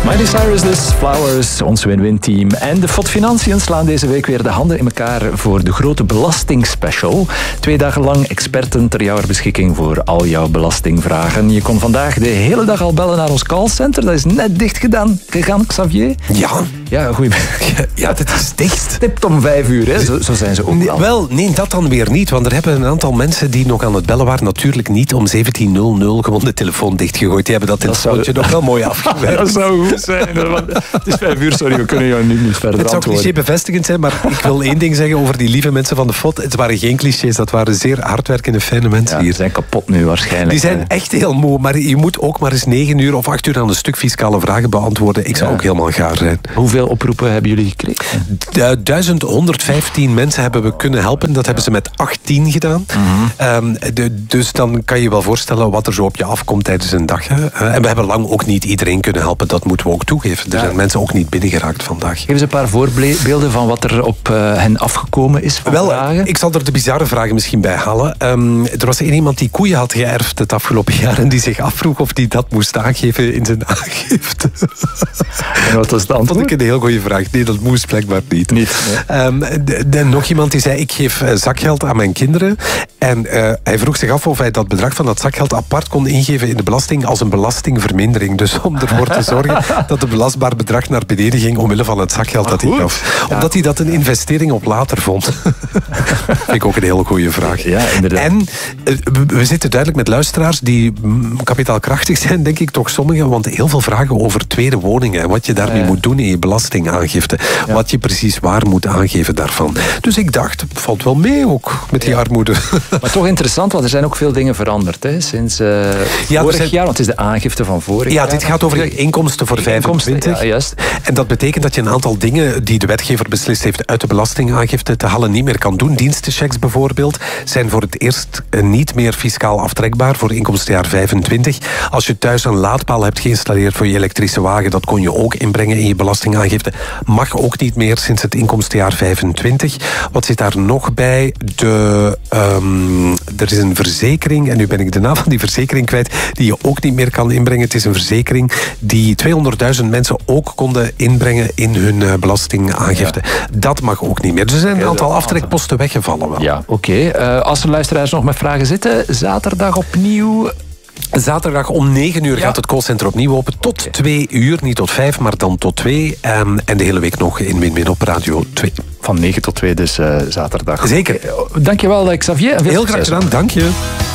Miley Cyrus dus, Flowers, ons win-win-team. En de FOD Financiën slaan deze week weer de handen in elkaar voor de grote belastingspecial. 2 dagen lang experten ter jouw beschikking voor al jouw belastingvragen. Je kon vandaag de hele dag al bellen naar ons callcenter. Dat is net dicht gegaan, Xavier. Ja, goed. Ja, dat is dicht. Stipt om 5 uur, hè? Zo zijn ze ook al. Nee, dat dan weer niet. Want er hebben een aantal mensen die nog aan het bellen waren natuurlijk niet om 17:00 gewoon de telefoon dichtgegooid. Die hebben dat telefoontje nog wel mooi afgewerkt. Dat zou goed zijn. Het is 5 uur, sorry, we kunnen jou nu niet verder antwoorden. Het zou cliché bevestigend zijn, maar ik wil één ding zeggen over die lieve mensen van de FOD. Het waren geen clichés, dat waren zeer hardwerkende, fijne mensen hier. Die zijn kapot nu waarschijnlijk. Die zijn echt heel moe, maar je moet ook maar eens 9 uur of 8 uur aan een stuk fiscale vragen beantwoorden. Ik zou ook helemaal gaar zijn. Hoeveel oproepen hebben jullie gekregen? 1115 mensen hebben we kunnen helpen. Dat hebben ze met 18 gedaan. Dus dan kan je wel voorstellen wat er zo op je afkomt tijdens een dag. Hè. En we hebben lang ook niet iedereen kunnen helpen. Dat moeten we ook toegeven. Er zijn mensen ook niet binnengeraakt vandaag. Geef eens een paar voorbeelden van wat er op hen afgekomen is van vragen. Ik zal er de bizarre vragen misschien bij halen. Er was iemand die koeien had geërfd het afgelopen jaar en die zich afvroeg of hij dat moest aangeven in zijn aangifte. En wat was het antwoord? Dat vond ik een heel goede vraag. Nee, dat moest blijkbaar niet. Nog iemand die zei, ik geef zakgeld aan mijn kinderen. En hij vroeg zich af of hij dat bedrag van dat zakgeld apart kon ingeven in de belasting als een belastingvermindering. Dus om ervoor te zorgen dat het belastbaar bedrag naar beneden ging omwille van het zakgeld dat hij gaf. Omdat hij dat een investering op later vond. Vind ik ook een heel goede vraag. Ja, inderdaad. En we zitten duidelijk met luisteraars die kapitaalkrachtig zijn, denk ik toch sommigen. Want heel veel vragen over tweede woningen en wat je daarmee moet doen in je belastingaangifte. Ja. Wat je precies waar moet aangeven daarvan. Dus ik dacht, het valt wel mee ook met die armoede. Maar toch interessant, want er zijn ook veel dingen veranderd hè, sinds vorig jaar. Want het is de aangifte van vorig jaar. Ja, dit gaat over inkomsten voor 25. Ja, juist. En dat betekent dat je een aantal dingen die de wetgever beslist heeft uit de belastingaangifte te halen niet meer kan doen. Dienstenchecks bijvoorbeeld zijn voor het eerst niet meer fiscaal aftrekbaar voor inkomstenjaar 25. Als je thuis een laadpaal hebt geïnstalleerd voor je elektrische wagen, dat kon je ook inbrengen in je belastingaangifte. Mag ook niet meer sinds het inkomstenjaar 25. Wat zit daar nog bij? Er is een verzekering, en nu ben ik de naam van die verzekering kwijt, die je ook niet meer kan inbrengen. Het is een verzekering die 200.000 mensen ook konden inbrengen in hun belastingaangifte. Ja. Dat mag ook niet meer. Dus er zijn een aantal aftrekposten weggevallen wel. Ja, oké. Als er luisteraars nog met vragen zitten, zaterdag opnieuw. Zaterdag om 9 uur gaat het callcenter opnieuw open. Tot 2 uur, niet tot 5, maar dan tot 2. En de hele week nog in Win-Win op Radio 2. Van 9 tot 2 dus zaterdag. Zeker. Dankjewel Xavier. Heel graag gedaan, dank je.